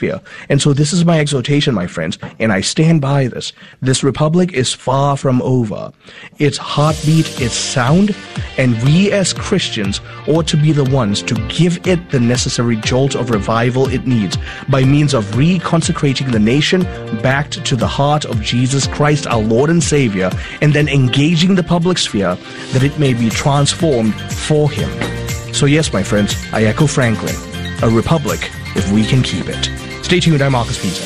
sphere. And so this is my exhortation, my friends, and I stand by this. This republic is far from over. Its heartbeat is sound, and we as Christians ought to be the ones to give it the necessary jolt of revival it needs by means of reconsecrating the nation back to the heart of Jesus Christ, our Lord and Savior, and then engaging the public sphere that it may be transformed for Him. So yes, my friends, I echo Franklin. A republic, if we can keep it. Stay tuned, I'm Marcus Peter.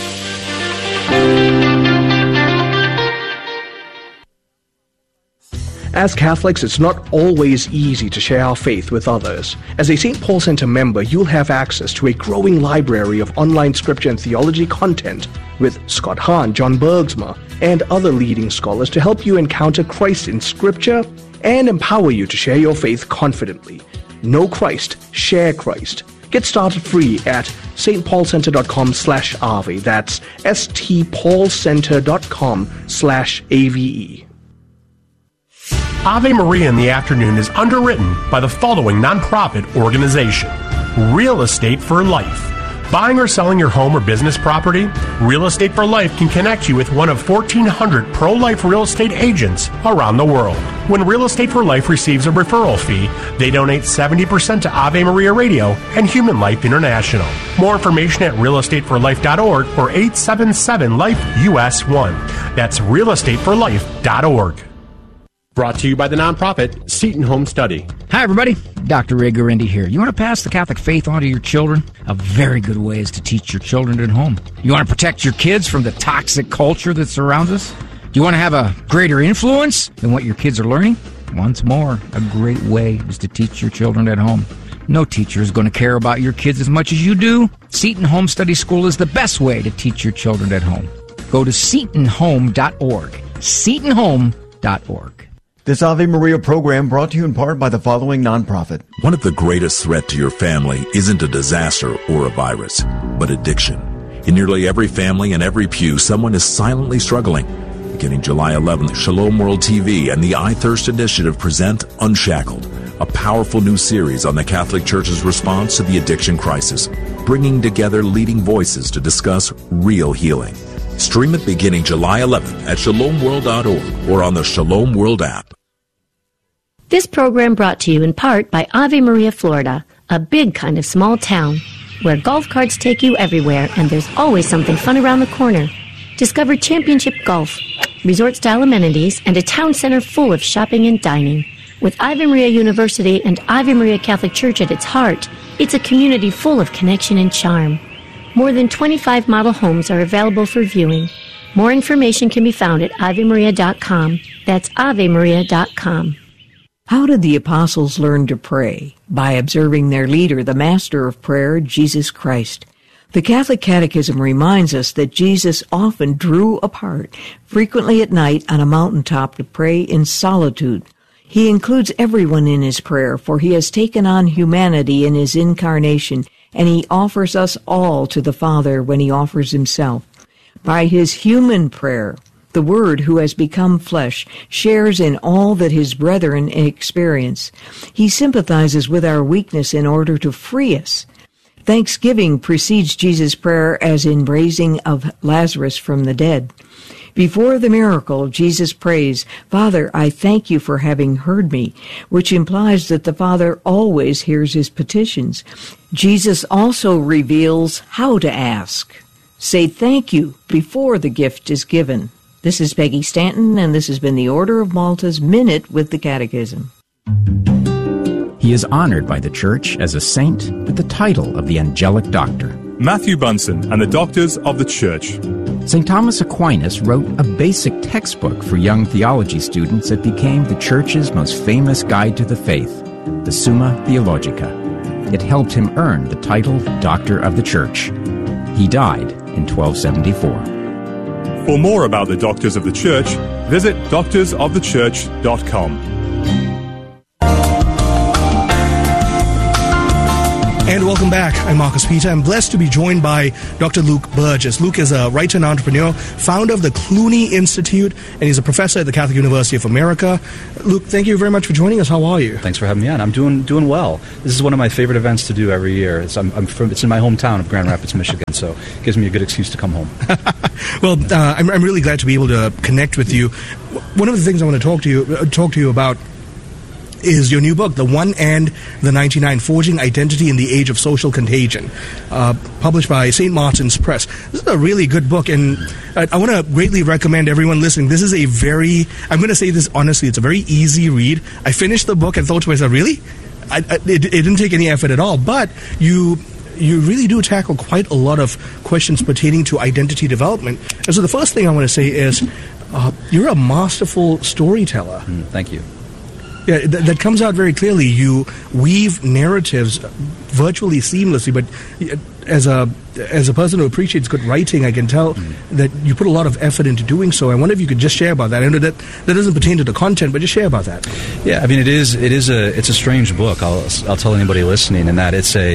As Catholics, it's not always easy to share our faith with others. As a St. Paul Center member, you'll have access to a growing library of online scripture and theology content with Scott Hahn, John Bergsma, and other leading scholars to help you encounter Christ in Scripture and empower you to share your faith confidently. Know Christ, share Christ. Get started free at stpaulcenter.com/Ave. That's stpaulcenter.com/AVE. Ave Maria in the Afternoon is underwritten by the following nonprofit organization: Real Estate for Life. Buying or selling your home or business property? Real Estate for Life can connect you with one of 1,400 pro-life real estate agents around the world. When Real Estate for Life receives a referral fee, they donate 70% to Ave Maria Radio and Human Life International. More information at realestateforlife.org or 877-LIFE-US1. That's realestateforlife.org. Brought to you by the nonprofit Seton Home Study. Hi, everybody. Dr. Ray Guarendi here. You want to pass the Catholic faith on to your children? A very good way is to teach your children at home. You want to protect your kids from the toxic culture that surrounds us? Do you want to have a greater influence than what your kids are learning? Once more, a great way is to teach your children at home. No teacher is going to care about your kids as much as you do. Seton Home Study School is the best way to teach your children at home. Go to setonhome.org. setonhome.org. This Ave Maria program brought to you in part by the following nonprofit. One of the greatest threats to your family isn't a disaster or a virus, but addiction. In nearly every family and every pew, someone is silently struggling. Beginning July 11th, Shalom World TV and the I Thirst Initiative present Unshackled, a powerful new series on the Catholic Church's response to the addiction crisis, bringing together leading voices to discuss real healing. Stream it beginning July 11th at shalomworld.org or on the Shalom World app. This program brought to you in part by Ave Maria, Florida, a big kind of small town where golf carts take you everywhere and there's always something fun around the corner. Discover championship golf, resort-style amenities, and a town center full of shopping and dining. With Ave Maria University and Ave Maria Catholic Church at its heart, it's a community full of connection and charm. More than 25 model homes are available for viewing. More information can be found at AveMaria.com. That's AveMaria.com. How did the apostles learn to pray? By observing their leader, the master of prayer, Jesus Christ. The Catholic Catechism reminds us that Jesus often drew apart, frequently at night on a mountaintop to pray in solitude. He includes everyone in his prayer, for he has taken on humanity in his incarnation, and he offers us all to the Father when he offers himself. By his human prayer, the Word who has become flesh shares in all that his brethren experience. He sympathizes with our weakness in order to free us. Thanksgiving precedes Jesus' prayer as in raising of Lazarus from the dead. Before the miracle, Jesus prays, "Father, I thank you for having heard me," which implies that the Father always hears his petitions. Jesus also reveals how to ask. Say thank you before the gift is given. This is Peggy Stanton, and this has been the Order of Malta's Minute with the Catechism. He is honored by the Church as a saint with the title of the Angelic Doctor. Matthew Bunson and the Doctors of the Church. St. Thomas Aquinas wrote a basic textbook for young theology students that became the Church's most famous guide to the faith, the Summa Theologica. It helped him earn the title Doctor of the Church. He died in 1274. For more about the Doctors of the Church, visit doctorsofthechurch.com. And welcome back. I'm Marcus Peter. I'm blessed to be joined by Dr. Luke Burgess. Luke is a writer and entrepreneur, founder of the Clooney Institute, and he's a professor at the Catholic University of America. Luke, thank you very much for joining us. How are you? Thanks for having me on. I'm doing well. This is one of my favorite events to do every year. It's in my hometown of Grand Rapids, Michigan, so it gives me a good excuse to come home. Well, I'm really glad to be able to connect with you. One of the things I want to talk to you about is your new book, The One and the 99, Forging Identity in the Age of Social Contagion, published by St. Martin's Press. This is a really good book, and I want to greatly recommend everyone listening. This is I'm going to say this honestly, it's a very easy read. I finished the book and thought to myself, really? It didn't take any effort at all, but you really do tackle quite a lot of questions pertaining to identity development. And so the first thing I want to say is you're a masterful storyteller. Thank you. Yeah, that comes out very clearly. You weave narratives virtually seamlessly, but as a person who appreciates good writing, I can tell that you put a lot of effort into doing so. I wonder if you could just share about that. I know that doesn't pertain to the content, but just share about that. Yeah, I mean, it's a strange book. I'll tell anybody listening, in that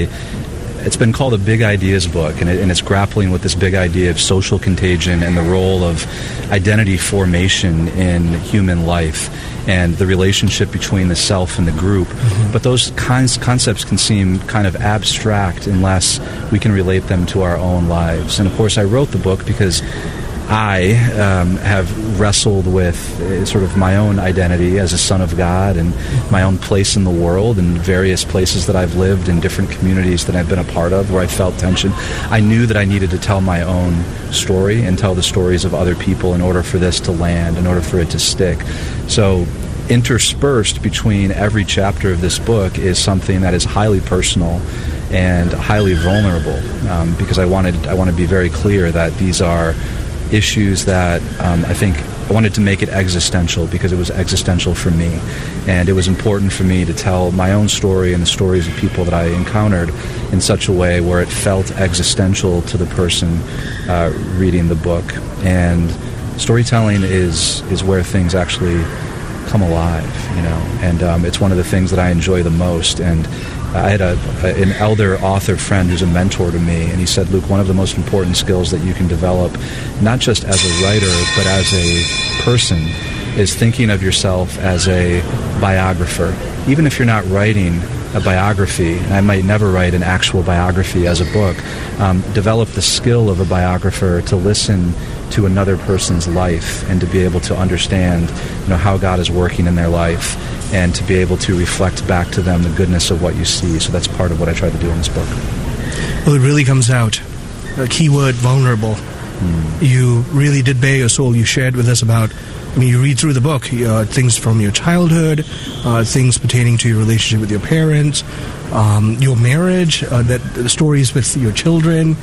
it's been called a big ideas book, and it's grappling with this big idea of social contagion and the role of identity formation in human life and the relationship between the self and the group. But those concepts can seem kind of abstract unless we can relate them to our own lives. And of course, I wrote the book because I have wrestled with sort of my own identity as a son of God and my own place in the world and various places that I've lived in different communities that I've been a part of where I felt tension. I knew that I needed to tell my own story and tell the stories of other people in order for this to land, in order for it to stick. So interspersed between every chapter of this book is something that is highly personal and highly vulnerable, because I want to be very clear that these are issues that I wanted to make it existential because it was existential for me, and it was important for me to tell my own story and the stories of people that I encountered in such a way where it felt existential to the person reading the book. And storytelling is where things actually come alive, and it's one of the things that I enjoy the most. And I had an elder author friend who's a mentor to me, and he said, Luke, one of the most important skills that you can develop, not just as a writer, but as a person, is thinking of yourself as a biographer. Even if you're not writing a biography, and I might never write an actual biography as a book, develop the skill of a biographer to listen to another person's life and to be able to understand how God is working in their life, and to be able to reflect back to them the goodness of what you see. So that's part of what I try to do in this book. Well, it really comes out. A keyword, vulnerable. You really did bare your soul. You shared with us about, you read through the book, things from your childhood, things pertaining to your relationship with your parents, your marriage, the stories with your children.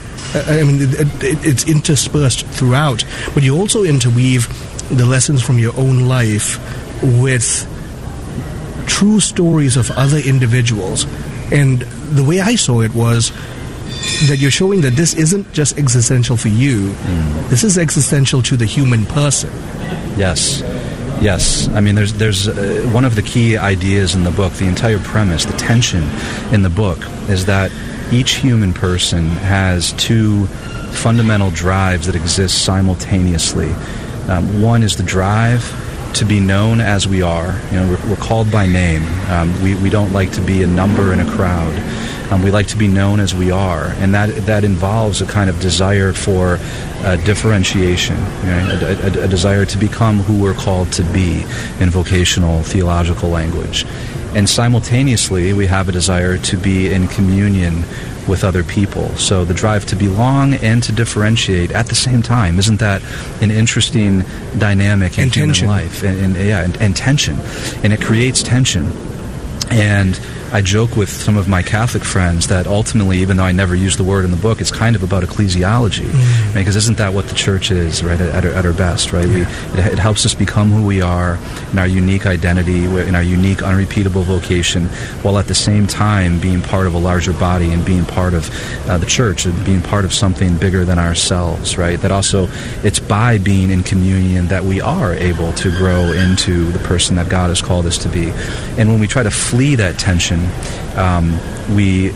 It's interspersed throughout. But you also interweave the lessons from your own life with true stories of other individuals. And the way I saw it was that you're showing that this isn't just existential for you. This is existential to the human person. Yes. I mean, there's one of the key ideas in the book, the entire premise, the tension in the book, is that each human person has two fundamental drives that exist simultaneously. One is the drive to be known as we are. We're called by name. We don't like to be a number in a crowd. We like to be known as we are, and that involves a kind of desire for differentiation, a desire to become who we're called to be in vocational theological language. And simultaneously, we have a desire to be in communion with other people. So the drive to belong and to differentiate at the same time. Isn't that an interesting dynamic in human life? And tension. And it creates tension. And I joke with some of my Catholic friends that ultimately, even though I never use the word in the book, it's kind of about ecclesiology, right? Because isn't that what the church is, right? At our best, right? It helps us become who we are in our unique identity, in our unique, unrepeatable vocation, while at the same time being part of a larger body and being part of the church and being part of something bigger than ourselves, right? That also, it's by being in communion that we are able to grow into the person that God has called us to be. And when we try to flee that tension, we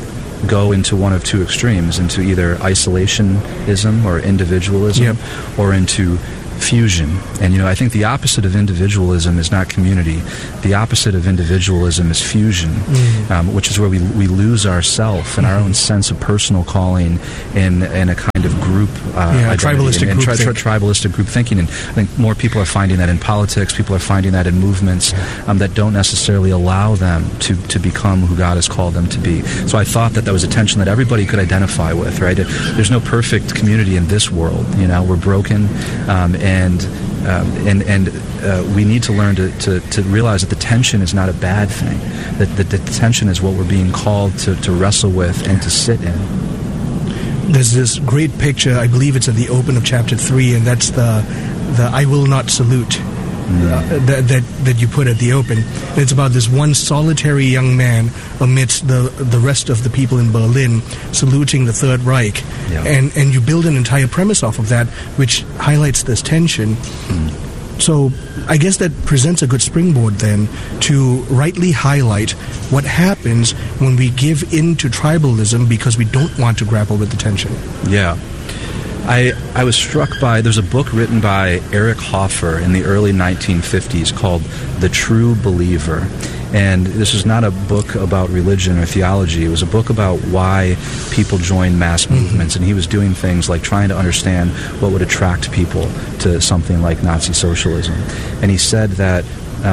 go into one of two extremes, into either isolationism or individualism, or into fusion. And I think the opposite of individualism is not community. The opposite of individualism is fusion, which is where we lose ourself and our own sense of personal calling in a kind of group tribalistic group thinking. And I think more people are finding that in politics. People are finding that in movements that don't necessarily allow them to become who God has called them to be. So I thought that was a tension that everybody could identify with, right? There's no perfect community in this world. We're broken, and we need to learn to realize that the tension is not a bad thing. That the tension is what we're being called to wrestle with and to sit in. There's this great picture, I believe it's at the open of chapter 3, and that's the I will not salute that you put at the open. And it's about this one solitary young man amidst the rest of the people in Berlin saluting the Third Reich. Yeah. And you build an entire premise off of that, which highlights this tension. So I guess that presents a good springboard then to rightly highlight what happens when we give in to tribalism because we don't want to grapple with the tension. Yeah. I was struck by, there's a book written by Eric Hoffer in the early 1950s called The True Believer. And this is not a book about religion or theology. It was a book about why people join mass movements. And he was doing things like trying to understand what would attract people to something like Nazi socialism. And he said that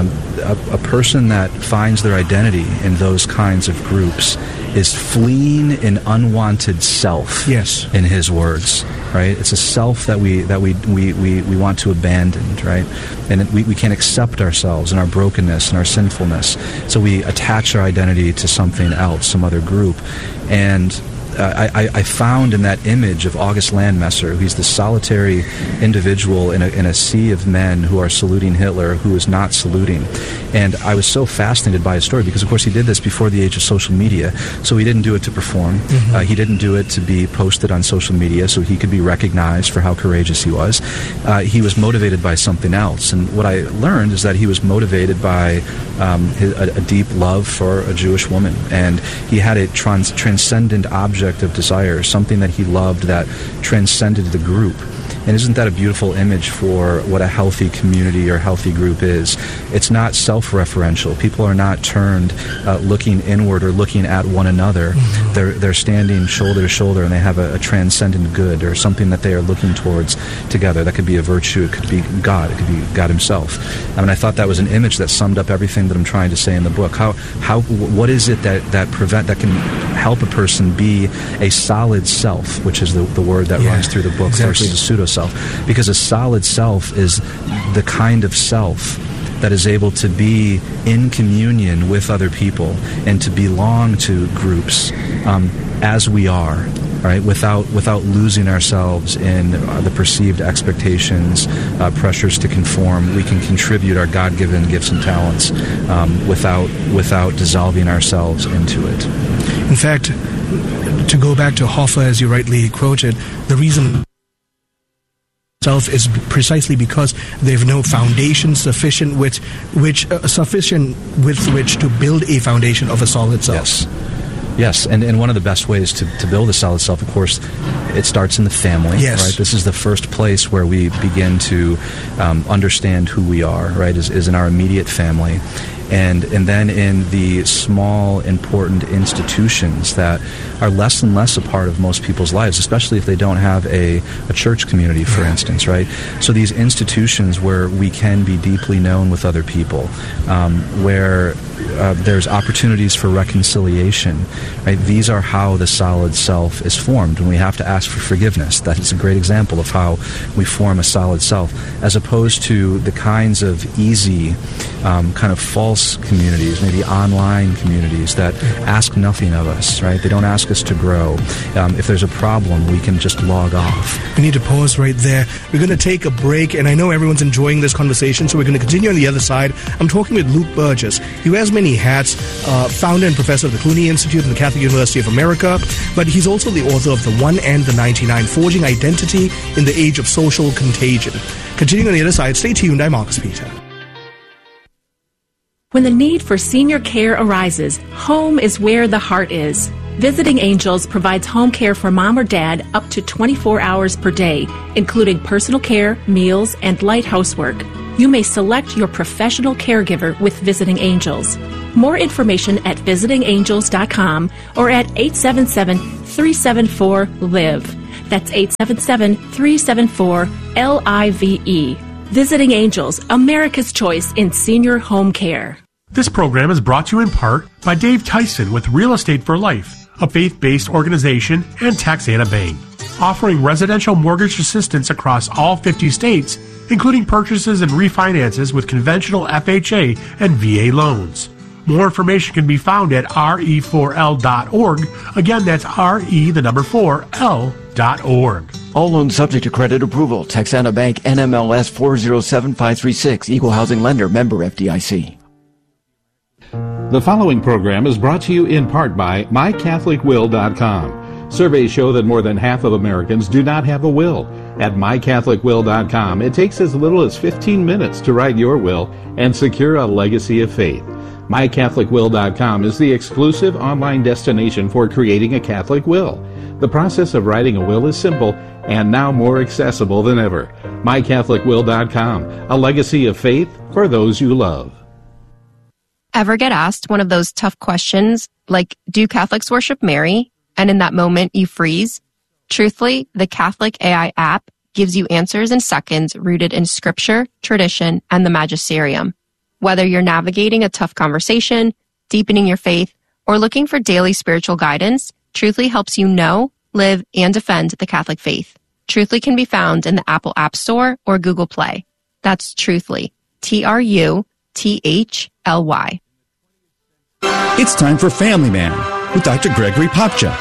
a person that finds their identity in those kinds of groups is fleeing an unwanted self. Yes, in his words, right? It's a self that we want to abandon, right? And we can't accept ourselves and our brokenness and our sinfulness, so we attach our identity to something else, some other group. And I found in that image of August Landmesser, he's the solitary individual in a sea of men who are saluting Hitler, who is not saluting. And I was so fascinated by his story because, of course, he did this before the age of social media. So he didn't do it to perform. He didn't do it to be posted on social media so he could be recognized for how courageous he was. He was motivated by something else. And what I learned is that he was motivated by a deep love for a Jewish woman. And he had a transcendent object of desire, something that he loved that transcended the group. And isn't that a beautiful image for what a healthy community or healthy group is? It's not self-referential. People are not turned looking inward or looking at one another. They're standing shoulder to shoulder, and they have a transcendent good or something that they are looking towards together. That could be a virtue. It could be God. It could be God himself. I mean, I thought that was an image that summed up everything that I'm trying to say in the book. What is it that can help a person be a solid self, which is the word that runs through the book versus a pseudo-self? Because a solid self is the kind of self that is able to be in communion with other people and to belong to groups as we are, right? Without losing ourselves in the perceived expectations, pressures to conform. We can contribute our God-given gifts and talents without dissolving ourselves into it. In fact, to go back to Hoffer, as you rightly quoted, the reason self is precisely because they have no foundation sufficient with which to build a foundation of a solid self. Yes, and one of the best ways to build a solid self, of course, it starts in the family. Yes. Right? This is the first place where we begin to understand who we are, right, is in our immediate family. And then in the small, important institutions that are less and less a part of most people's lives, especially if they don't have a church community, for instance, right? So these institutions where we can be deeply known with other people, where there's opportunities for reconciliation, right? These are how the solid self is formed, and we have to ask for forgiveness. That is a great example of how we form a solid self, as opposed to the kinds of easy, kind of false communities, maybe online communities that ask nothing of us, right? They don't ask us to grow. If there's a problem, we can just log off. We need to pause right there. We're going to take a break, and I know everyone's enjoying this conversation, so we're going to continue on the other side. I'm talking with Luke Burgess. He wears many hats, founder and professor of the Clooney Institute and the Catholic University of America, but he's also the author of The 1 and the 99, Forging Identity in the Age of Social Contagion. Continuing on the other side, stay tuned. I'm Marcus Peter. When the need for senior care arises, home is where the heart is. Visiting Angels provides home care for mom or dad up to 24 hours per day, including personal care, meals, and light housework. You may select your professional caregiver with Visiting Angels. More information at visitingangels.com or at 877-374-LIVE. That's 877-374-LIVE. Visiting Angels, America's choice in senior home care. This program is brought to you in part by Dave Tyson with Real Estate for Life, a faith-based organization, and Texana Bank, offering residential mortgage assistance across all 50 states, including purchases and refinances with conventional FHA and VA loans. More information can be found at re4l.org. Again, that's re4l.org. All loans subject to credit approval. Texana Bank, NMLS 407536. Equal housing lender. Member FDIC. The following program is brought to you in part by MyCatholicWill.com. Surveys show that more than half of Americans do not have a will. At MyCatholicWill.com, it takes as little as 15 minutes to write your will and secure a legacy of faith. MyCatholicWill.com is the exclusive online destination for creating a Catholic will. The process of writing a will is simple and now more accessible than ever. MyCatholicWill.com, a legacy of faith for those you love. Ever get asked one of those tough questions like, do Catholics worship Mary? And in that moment you freeze? Truthfully, the Catholic AI app gives you answers in seconds rooted in scripture, tradition, and the magisterium. Whether you're navigating a tough conversation, deepening your faith, or looking for daily spiritual guidance, Truthfully helps you know, live, and defend the Catholic faith. Truthfully can be found in the Apple App Store or Google Play. That's Truthfully. TRUTHLY. It's time for Family Man with Dr. Gregory Popcha.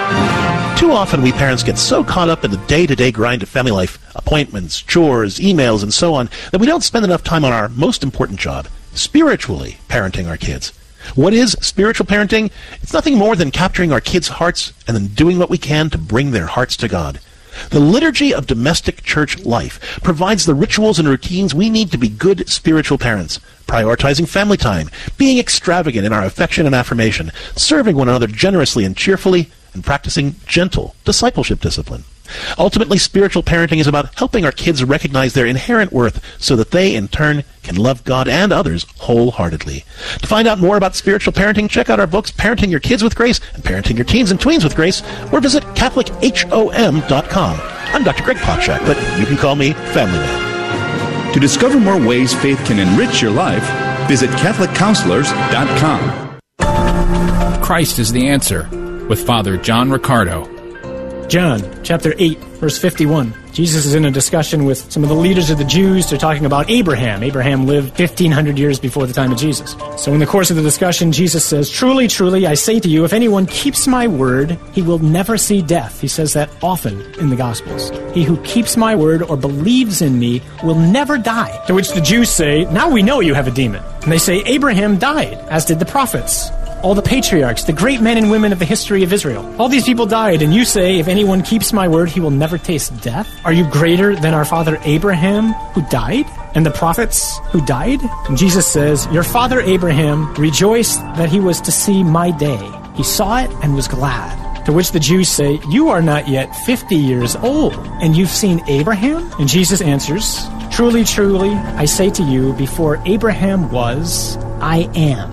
Too often we parents get so caught up in the day-to-day grind of family life, appointments, chores, emails, and so on, that we don't spend enough time on our most important job, spiritually parenting our kids. What is spiritual parenting? It's nothing more than capturing our kids' hearts and then doing what we can to bring their hearts to God. The liturgy of domestic church life provides the rituals and routines we need to be good spiritual parents, prioritizing family time, being extravagant in our affection and affirmation, serving one another generously and cheerfully, and practicing gentle discipleship discipline. Ultimately, spiritual parenting is about helping our kids recognize their inherent worth so that they, in turn, can love God and others wholeheartedly. To find out more about spiritual parenting, check out our books, Parenting Your Kids with Grace and Parenting Your Teens and Tweens with Grace, or visit CatholicHOM.com. I'm Dr. Greg Popchak, but you can call me Family Man. To discover more ways faith can enrich your life, visit CatholicCounselors.com. Christ is the answer, with Father John Riccardo. John, chapter 8, verse 51. Jesus is in a discussion with some of the leaders of the Jews. They're talking about Abraham. Abraham lived 1,500 years before the time of Jesus. So in the course of the discussion, Jesus says, "Truly, truly, I say to you, if anyone keeps my word, he will never see death." He says that often in the Gospels. "He who keeps my word or believes in me will never die." To which the Jews say, "Now we know you have a demon." And they say, "Abraham died, as did the prophets. All the patriarchs, the great men and women of the history of Israel. All these people died, and you say, if anyone keeps my word, he will never taste death? Are you greater than our father Abraham, who died? And the prophets who died?" And Jesus says, "Your father Abraham rejoiced that he was to see my day. He saw it and was glad." To which the Jews say, "You are not yet 50 years old, and you've seen Abraham?" And Jesus answers, "Truly, truly, I say to you, before Abraham was, I am."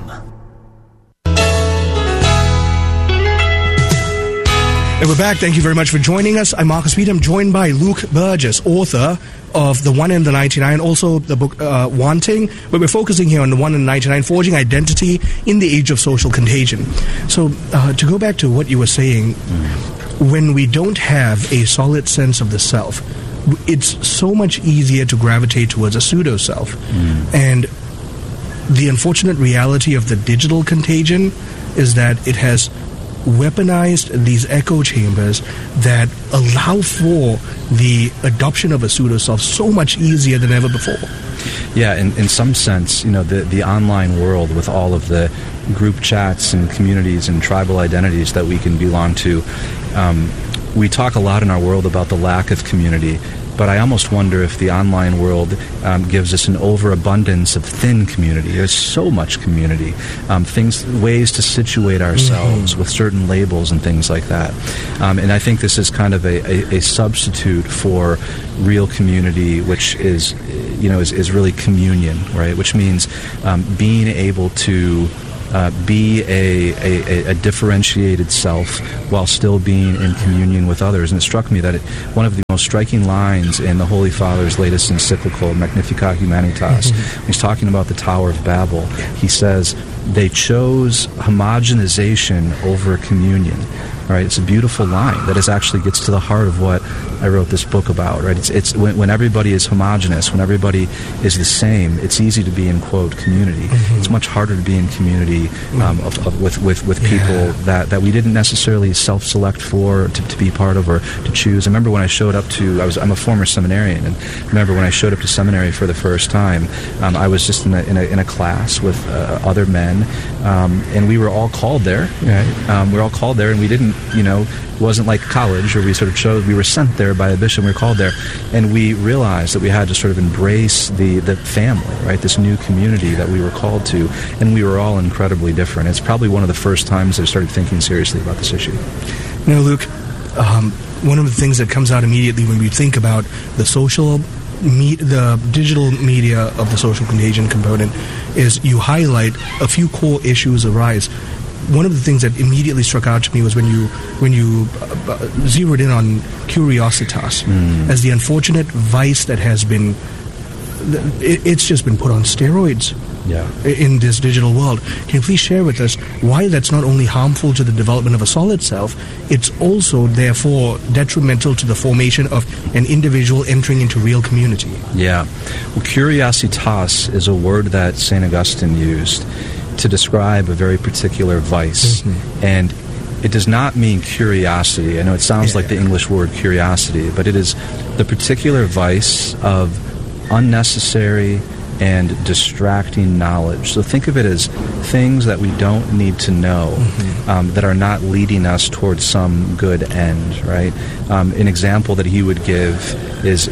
And we're back. Thank you very much for joining us. I'm Marcus Peter. I'm joined by Luke Burgess, author of The One and the 99, also the book Wanting, but we're focusing here on The One and the 99, Forging Identity in the Age of Social Contagion. So to go back to what you were saying, when we don't have a solid sense of the self, it's so much easier to gravitate towards a pseudo-self. And the unfortunate reality of the digital contagion is that it has weaponized these echo chambers that allow for the adoption of a pseudo-self so much easier than ever before. Yeah, in some sense, you know, the online world with all of the group chats and communities and tribal identities that we can belong to, we talk a lot in our world about the lack of community, but I almost wonder if the online world gives us an overabundance of thin community. There's so much community, ways to situate ourselves with certain labels and things like that. And I think this is kind of a substitute for real community, which is really communion, right? Which means being able to be a differentiated self while still being in communion with others. And it struck me that one of the most striking lines in the Holy Father's latest encyclical, Magnificat Humanitas, when he's talking about the Tower of Babel, he says, they chose homogenization over communion. Right, it's a beautiful line that actually gets to the heart of what I wrote this book about. Right, it's when everybody is homogenous, when everybody is the same, it's easy to be in quote community. It's much harder to be in community with people that we didn't necessarily self-select for to be part of or to choose. I remember when I showed up I'm a former seminarian, and I remember when I showed up to seminary for the first time, I was just in a class with other men, and we were all called there. Right? We were all called there, and we didn't. It wasn't like college where we sort of chose, we were sent there by a bishop, we were called there, and we realized that we had to sort of embrace the family, right, this new community that we were called to, and we were all incredibly different. It's probably one of the first times I started thinking seriously about this issue. Luke, one of the things that comes out immediately when we think about the digital media of the social contagion component is you highlight a few core issues arise. One of the things that immediately struck out to me was when you zeroed in on curiositas as the unfortunate vice that has been, it's just been put on steroids in this digital world. Can you please share with us why that's not only harmful to the development of a solid self, it's also therefore detrimental to the formation of an individual entering into real community? Yeah. Well, curiositas is a word that St. Augustine used to describe a very particular vice. And it does not mean curiosity. I know it sounds like the English word curiosity, but it is the particular vice of unnecessary and distracting knowledge. So think of it as things that we don't need to know, that are not leading us towards some good end, right? An example that he would give is,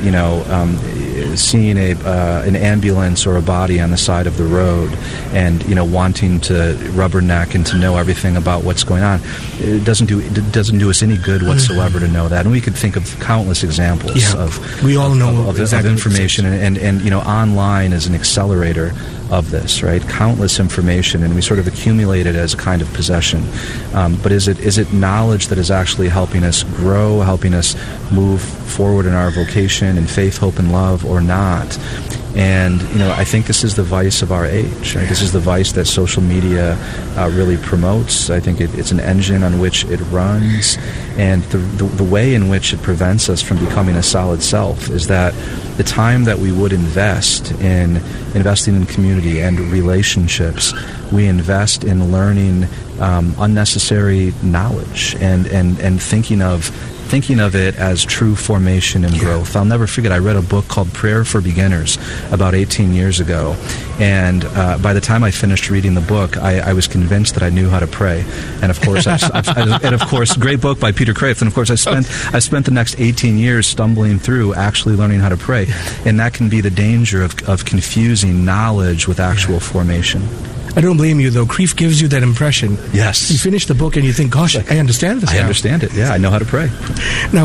seeing an ambulance or a body on the side of the road and, wanting to rubberneck and to know everything about what's going on. It doesn't do us any good whatsoever to know that. And we could think of countless examples of information, and online is an accelerator of this, right? Countless information, and we sort of accumulate it as a kind of possession. But is it knowledge that is actually helping us grow, helping us move forward in our vocation in faith, hope, and love, or not? And, I think this is the vice of our age, right? This is the vice that social media really promotes. I think it's an engine on which it runs, and the way in which it prevents us from becoming a solid self is that the time that we would investing in community and relationships, we invest in learning unnecessary knowledge and thinking of it as true formation and growth. I'll never forget, I read a book called Prayer for Beginners about 18 years ago, and by the time I finished reading the book, I was convinced that I knew how to pray. And of course, and of course, great book by Peter Kreeft. And of course, I spent the next 18 years stumbling through actually learning how to pray, and that can be the danger of confusing knowledge with actual formation. I don't blame you, though. Kreeft gives you that impression. Yes. You finish the book and you think, gosh, I understand this now. I understand it, yeah. I know how to pray. Now,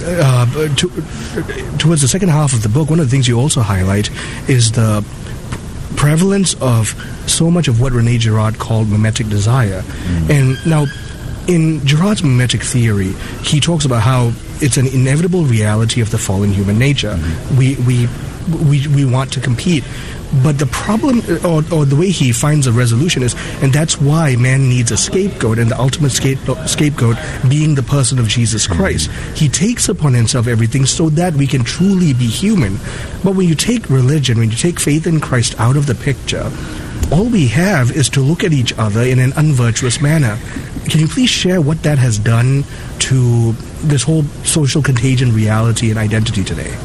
towards the second half of the book, one of the things you also highlight is the prevalence of so much of what René Girard called mimetic desire. And now, in Girard's mimetic theory, he talks about how it's an inevitable reality of the fallen human nature. We want to compete. But the problem, or the way he finds a resolution is, and that's why man needs a scapegoat, and the ultimate scapegoat being the person of Jesus Christ. He takes upon himself everything so that we can truly be human. But when you take religion, when you take faith in Christ out of the picture, all we have is to look at each other in an unvirtuous manner. Can you please share what that has done to this whole social contagion reality and identity today?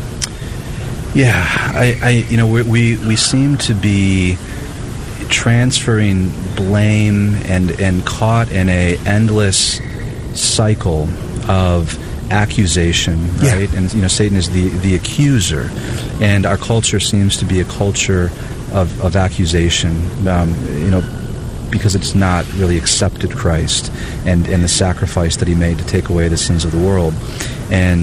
Yeah, we seem to be transferring blame and caught in a endless cycle of accusation, right? And Satan is the accuser, and our culture seems to be a culture of accusation. Because it's not really accepted Christ and the sacrifice that He made to take away the sins of the world, and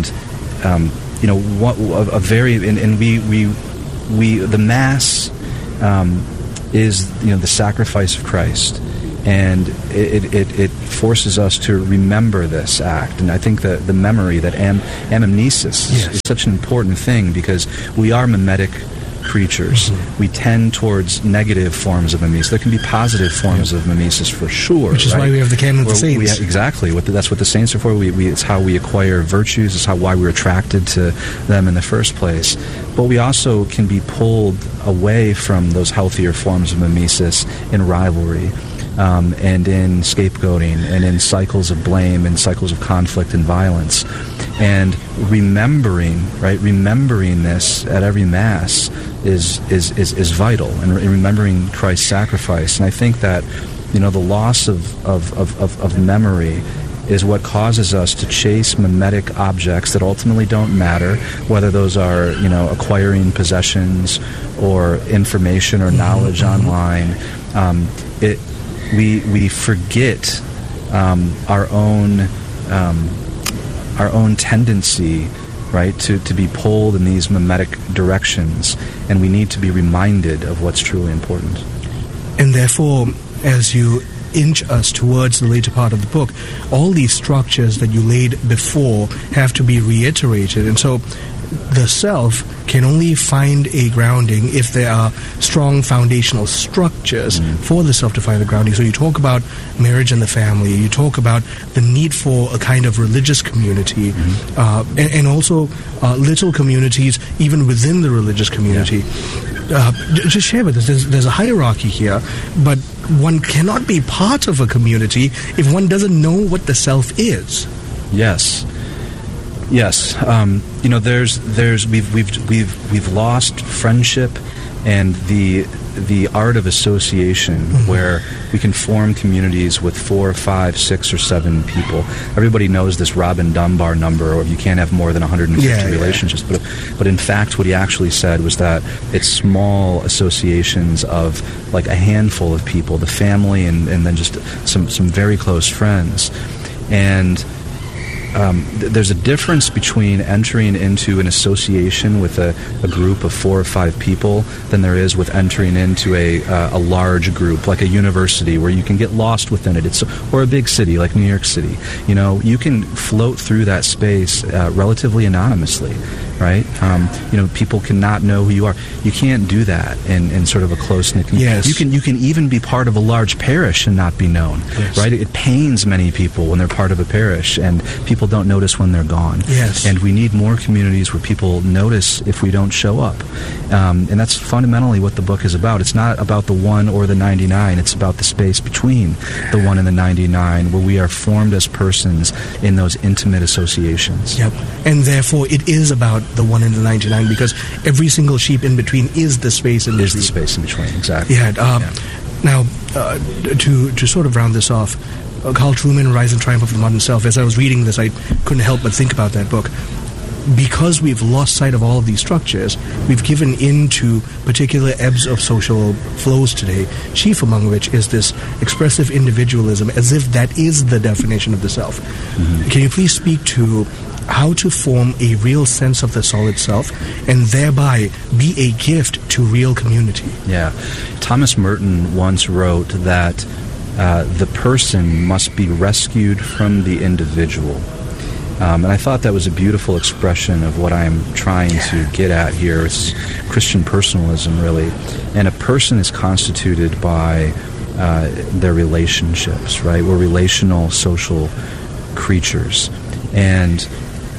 the Mass is the sacrifice of Christ, and it forces us to remember this act. And I think that the memory, that anamnesis, is such an important thing, because we are mimetic creatures. Mm-hmm. We tend towards negative forms of mimesis. There can be positive forms of mimesis for sure. Which is why we have the canon of the saints. Exactly. That's what the saints are for. It's how we acquire virtues. It's why we're attracted to them in the first place. But we also can be pulled away from those healthier forms of mimesis in rivalry, and in scapegoating, and in cycles of blame, and cycles of conflict and violence. And remembering this at every Mass is vital, and remembering Christ's sacrifice. And I think that the loss of memory is what causes us to chase mimetic objects that ultimately don't matter, whether those are acquiring possessions or information or knowledge online. We forget our own tendency, right, to be pulled in these mimetic directions, and we need to be reminded of what's truly important. And therefore, as you inch us towards the later part of the book, all these structures that you laid before have to be reiterated, and so the self can only find a grounding if there are strong foundational structures for the self to find the grounding. So you talk about marriage and the family, you talk about the need for a kind of religious community, and also little communities even within the religious community. Just share with us, there's a hierarchy here, but one cannot be part of a community if one doesn't know what the self is. Yes. We've lost friendship and the art of association, where we can form communities with 4, 5, 6, or 7 people. Everybody knows this Robin Dunbar number, or you can't have more than 150 relationships. But in fact, what he actually said was that it's small associations of like a handful of people, the family, and then just some very close friends. And there's a difference between entering into an association with a group of 4 or 5 people than there is with entering into a large group, like a university, where you can get lost within it. Or a big city like New York City. You can float through that space relatively anonymously, right? People cannot know who you are. You can't do that in sort of a close-knit community. Yes. You can even be part of a large parish and not be known, right? It pains many people when they're part of a parish, and people don't notice when they're gone. Yes. And we need more communities where people notice if we don't show up. And that's fundamentally what the book is about. It's not about the 1 or the 99. It's about the space between the 1 and the 99, where we are formed as persons in those intimate associations. Yep. And therefore, it is about the 1 and the 99, because every single sheep in between is the space in between. Is the space in between, exactly. Now, to sort of round this off, Carl Trueman, Rise and Triumph of the Modern Self. As I was reading this, I couldn't help but think about that book. Because we've lost sight of all of these structures, we've given in to particular ebbs of social flows today, chief among which is this expressive individualism, as if that is the definition of the self. Can you please speak to how to form a real sense of the solid self and thereby be a gift to real community? Yeah. Thomas Merton once wrote that the person must be rescued from the individual. And I thought that was a beautiful expression of what I'm trying to get at here. It's Christian personalism, really. And a person is constituted by their relationships, right? We're relational, social creatures. And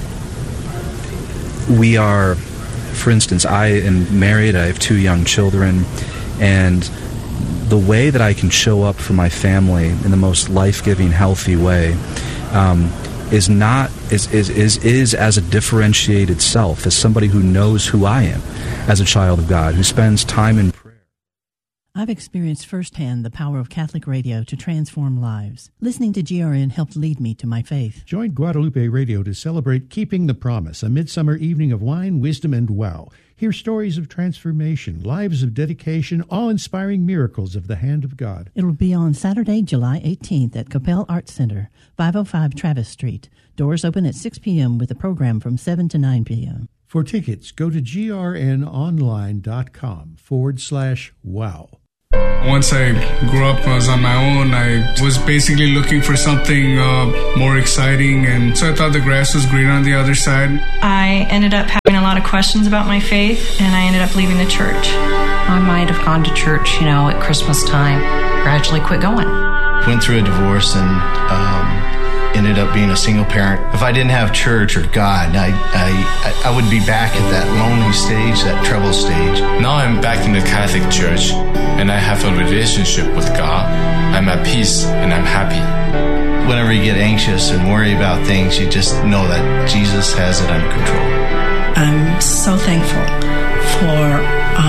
we are, for instance, I am married, I have 2 young children, and the way that I can show up for my family in the most life-giving, healthy way is as a differentiated self, as somebody who knows who I am as a child of God, who spends time in prayer. I've experienced firsthand the power of Catholic radio to transform lives. Listening to GRN helped lead me to my faith. Join Guadalupe Radio to celebrate Keeping the Promise, a midsummer evening of wine, wisdom, and wow. Hear stories of transformation, lives of dedication, awe-inspiring miracles of the hand of God. It'll be on Saturday, July 18th at Capel Arts Center, 505 Travis Street. Doors open at 6 p.m. with a program from 7 to 9 p.m. For tickets, go to grnonline.com/wow. Once I grew up, I was on my own. I was basically looking for something more exciting, and so I thought the grass was greener on the other side. I ended up having a lot of questions about my faith, and I ended up leaving the church. I might have gone to church, at Christmas time, gradually quit going. Went through a divorce and ended up being a single parent. If I didn't have church or God, I would be back at that lonely stage, that trouble stage. Now I'm back in the Catholic Church, and I have a relationship with God. I'm at peace, and I'm happy. Whenever you get anxious and worry about things, you just know that Jesus has it under control. I'm so thankful for